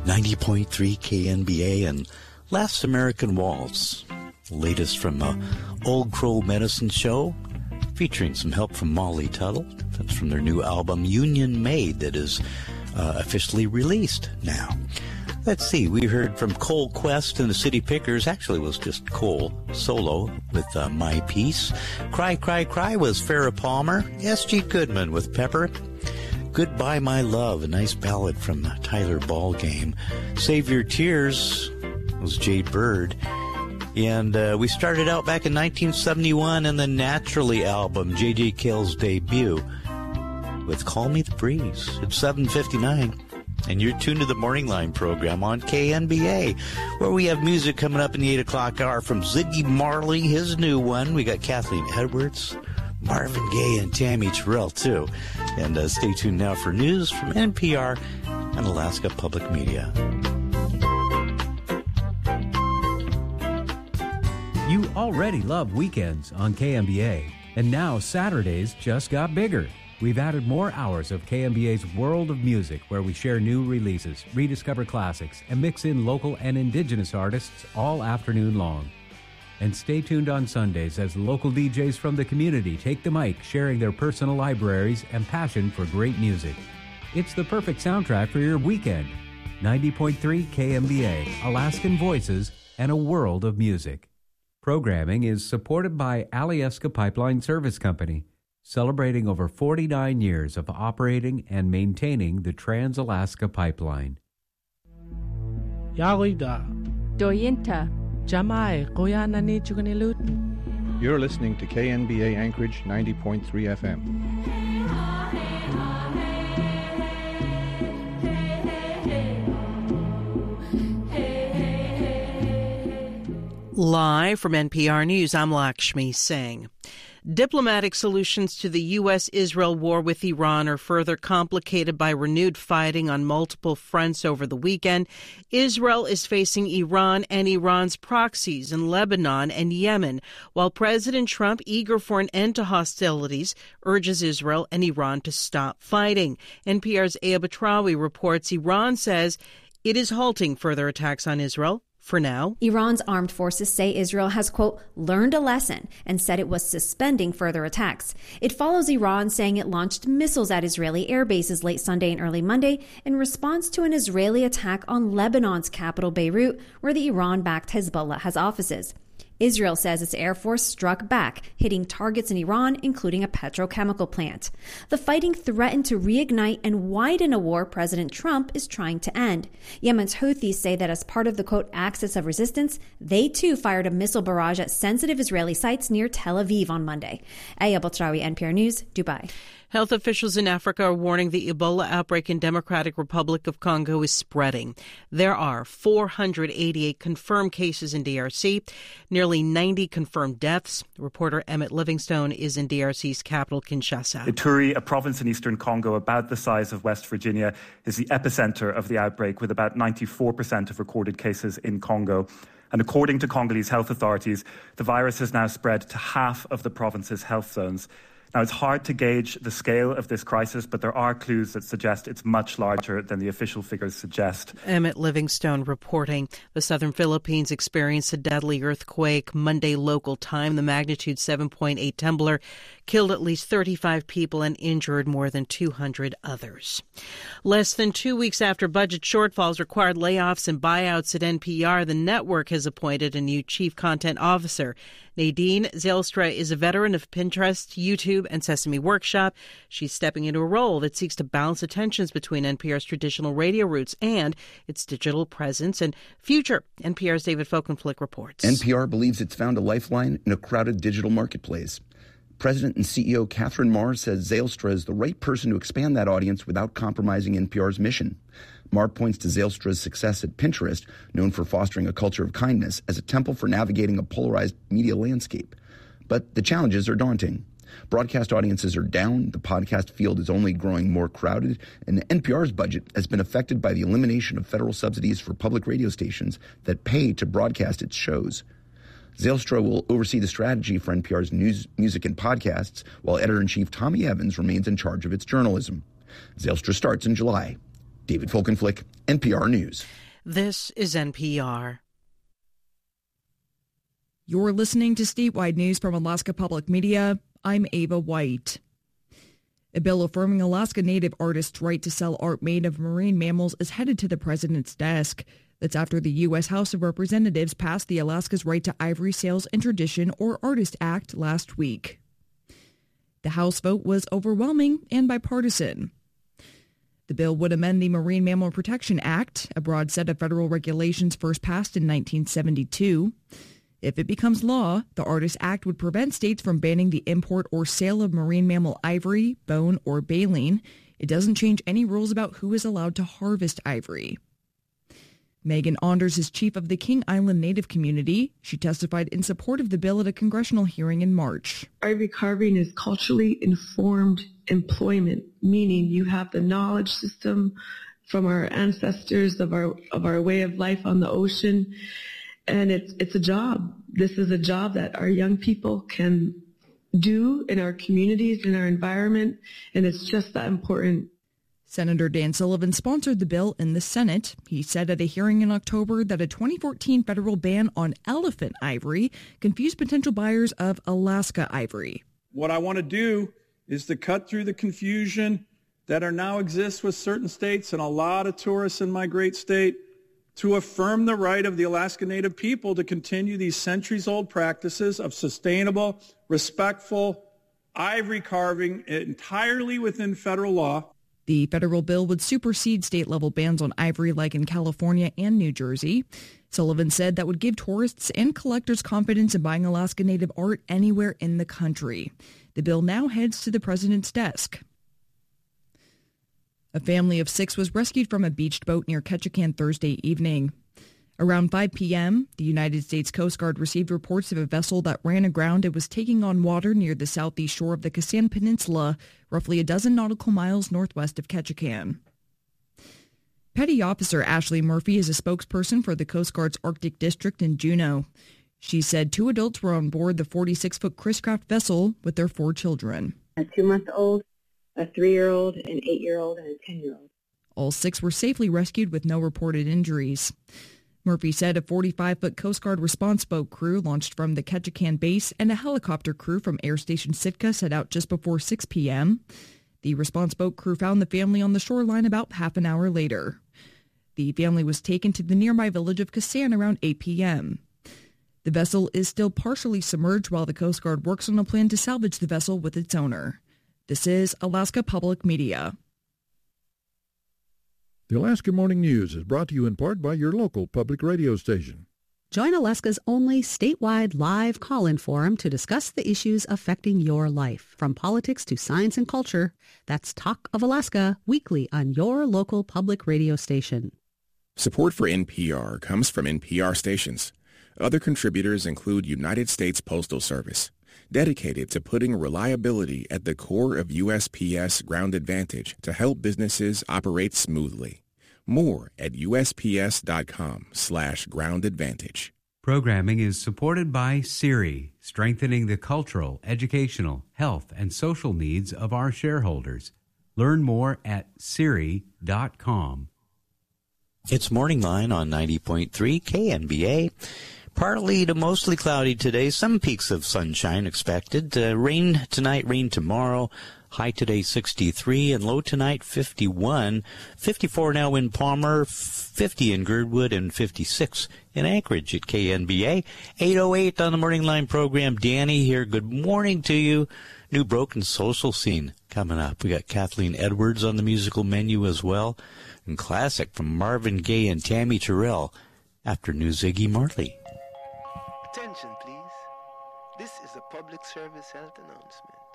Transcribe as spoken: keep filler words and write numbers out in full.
ninety point three K N B A and Last American Waltz, latest from uh, Old Crow Medicine Show, featuring some help from Molly Tuttle. That's from their new album Union Made that is uh, officially released now. Let's see, we heard from Cole Quest and the City Pickers. Actually, it was just Cole solo with uh, My Peace. Cry, Cry, Cry was Farrah Palmer. S G Goodman with Pepper. Goodbye, My Love, a nice ballad from Tyler Ballgame. Save Your Tears was Jade Bird. And uh, we started out back in nineteen seventy-one in the Naturally album, J J. Cale's debut, with Call Me the Breeze. It's seven fifty-nine, and you're tuned to the Morning Line program on K N B A, where we have music coming up in the eight o'clock hour from Ziggy Marley, his new one. We got Kathleen Edwards, Marvin Gaye, and Tammy Terrell, too. And uh, stay tuned now for news from N P R and Alaska Public Media. You already love weekends on K M B A, and now Saturdays just got bigger. We've added more hours of K M B A's World of Music, where we share new releases, rediscover classics, and mix in local and indigenous artists all afternoon long. And stay tuned on Sundays as local D Js from the community take the mic, sharing their personal libraries and passion for great music. It's the perfect soundtrack for your weekend. ninety point three K M B A, Alaskan Voices, and a world of music. Programming is supported by Alyeska Pipeline Service Company, celebrating over forty-nine years of operating and maintaining the Trans-Alaska Pipeline. Yarida. Doyinta. Jamai, Goyana ni Chugunilut. You're listening to K N B A Anchorage ninety point three F M. Live from N P R News, I'm Lakshmi Singh. Diplomatic solutions to the U S Israel war with Iran are further complicated by renewed fighting on multiple fronts over the weekend. Israel is facing Iran and Iran's proxies in Lebanon and Yemen, while President Trump, eager for an end to hostilities, urges Israel and Iran to stop fighting. N P R's Aya Batrawi reports Iran says it is halting further attacks on Israel. For now, Iran's armed forces say Israel has, quote, learned a lesson and said it was suspending further attacks. It follows Iran saying it launched missiles at Israeli air bases late Sunday and early Monday in response to an Israeli attack on Lebanon's capital, Beirut, where the Iran-backed Hezbollah has offices. Israel says its air force struck back, hitting targets in Iran, including a petrochemical plant. The fighting threatened to reignite and widen a war President Trump is trying to end. Yemen's Houthis say that as part of the, quote, axis of resistance, they too fired a missile barrage at sensitive Israeli sites near Tel Aviv on Monday. Aya Batrawi, N P R News, Dubai. Health officials in Africa are warning the Ebola outbreak in Democratic Republic of Congo is spreading. There are four hundred eighty-eight confirmed cases in D R C, nearly ninety confirmed deaths. Reporter Emmett Livingstone is in D R C's capital, Kinshasa. Ituri, a province in eastern Congo about the size of West Virginia, is the epicenter of the outbreak, with about ninety-four percent of recorded cases in Congo. And according to Congolese health authorities, the virus has now spread to half of the province's health zones. Now, it's hard to gauge the scale of this crisis, but there are clues that suggest it's much larger than the official figures suggest. Emmett Livingstone reporting. The southern Philippines experienced a deadly earthquake Monday local time. The magnitude seven point eight tremor killed at least thirty-five people and injured more than two hundred others. Less than two weeks after budget shortfalls required layoffs and buyouts at N P R, the network has appointed a new chief content officer. Nadine Zylstra is a veteran of Pinterest, YouTube, and Sesame Workshop. She's stepping into a role that seeks to balance the tensions between N P R's traditional radio roots and its digital presence and future. N P R's David Folkenflik reports. N P R believes it's found a lifeline in a crowded digital marketplace. President and C E O Catherine Marr says Zylstra is the right person to expand that audience without compromising N P R's mission. Marr points to Zylstra's success at Pinterest, known for fostering a culture of kindness, as a temple for navigating a polarized media landscape. But the challenges are daunting. Broadcast audiences are down, the podcast field is only growing more crowded, and N P R's budget has been affected by the elimination of federal subsidies for public radio stations that pay to broadcast its shows. Zylstra will oversee the strategy for N P R's news, music, and podcasts, while editor-in-chief Tommy Evans remains in charge of its journalism. Zylstra starts in July. David Folkenflik, N P R News. This is N P R. You're listening to statewide news from Alaska Public Media. I'm Ava White. A bill affirming Alaska Native artists' right to sell art made of marine mammals is headed to the president's desk. That's after the U S House of Representatives passed the Alaska's Right to Ivory Sales and Tradition, or Artist Act, last week. The House vote was overwhelming and bipartisan. The bill would amend the Marine Mammal Protection Act, a broad set of federal regulations first passed in nineteen seventy-two. If it becomes law, the Artist Act would prevent states from banning the import or sale of marine mammal ivory, bone, or baleen. It doesn't change any rules about who is allowed to harvest ivory. Megan Onders is chief of the King Island Native community. She testified in support of the bill at a congressional hearing in March. Ivory carving is culturally informed employment, meaning you have the knowledge system from our ancestors of our of our way of life on the ocean, and it's it's a job. This is a job that our young people can do in our communities, in our environment, and it's just that important. Senator Dan Sullivan sponsored the bill in the Senate. He said at a hearing in October that a twenty fourteen federal ban on elephant ivory confused potential buyers of Alaska ivory. What I want to do is to cut through the confusion that are now exists with certain states and a lot of tourists in my great state, to affirm the right of the Alaska Native people to continue these centuries-old practices of sustainable, respectful ivory carving entirely within federal law. The federal bill would supersede state-level bans on ivory like in California and New Jersey. Sullivan said that would give tourists and collectors confidence in buying Alaska Native art anywhere in the country. The bill now heads to the president's desk. A family of six was rescued from a beached boat near Ketchikan Thursday evening. Around five p.m., the United States Coast Guard received reports of a vessel that ran aground and was taking on water near the southeast shore of the Kisan Peninsula, roughly a dozen nautical miles northwest of Ketchikan. Petty Officer Ashley Murphy is a spokesperson for the Coast Guard's Arctic District in Juneau. She said two adults were on board the forty-six-foot Chris-Craft vessel with their four children. A two-month-old, a three-year-old, an eight-year-old, and a ten-year-old. All six were safely rescued with no reported injuries. Murphy said a forty-five-foot Coast Guard response boat crew launched from the Ketchikan base and a helicopter crew from Air Station Sitka set out just before six p.m. The response boat crew found the family on the shoreline about half an hour later. The family was taken to the nearby village of Kisan around eight p.m. The vessel is still partially submerged while the Coast Guard works on a plan to salvage the vessel with its owner. This is Alaska Public Media. The Alaska Morning News is brought to you in part by your local public radio station. Join Alaska's only statewide live call-in forum to discuss the issues affecting your life. From politics to science and culture, that's Talk of Alaska, weekly on your local public radio station. Support for N P R comes from N P R stations. Other contributors include United States Postal Service, dedicated to putting reliability at the core of U S P S Ground Advantage to help businesses operate smoothly. More at USPS.com slash ground advantage. Programming is supported by SIRI, strengthening the cultural, educational, health, and social needs of our shareholders. Learn more at siri dot com. It's Morning Line on ninety point three K N B A. Partly to mostly cloudy today. Some peaks of sunshine expected. Uh, rain tonight, rain tomorrow. High today sixty-three and low tonight fifty-one. fifty-four now in Palmer, fifty in Girdwood, and fifty-six in Anchorage at K N B A. eight oh eight on the Morning Line program. Danny here. Good morning to you. New Broken Social Scene coming up. We got Kathleen Edwards on the musical menu as well. And classic from Marvin Gaye and Tammy Terrell after New Ziggy Marley. Attention, please. This is a public service health announcement.